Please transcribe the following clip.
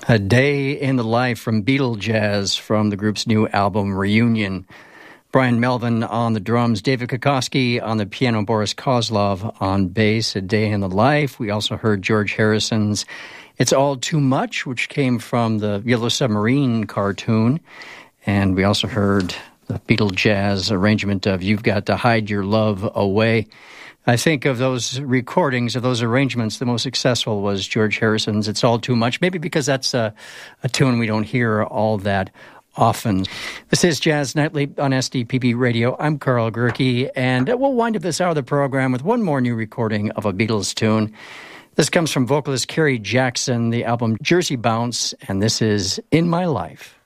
A Day in the Life from Beatle Jazz from the group's new album, Reunion. Brian Melvin on the drums, David Kokoski on the piano, Boris Kozlov on bass, A Day in the Life. We also heard George Harrison's It's All Too Much, which came from the Yellow Submarine cartoon. And we also heard the Beatle Jazz arrangement of You've Got to Hide Your Love Away. I think of those recordings, of those arrangements, the most successful was George Harrison's It's All Too Much, maybe because that's a tune we don't hear all that often. This is Jazz Nightly on SDPB Radio. I'm Carl Gerke, and we'll wind up this hour of the program with one more new recording of a Beatles tune. This comes from vocalist Kerry Jackson, the album Jersey Bounce, and this is In My Life.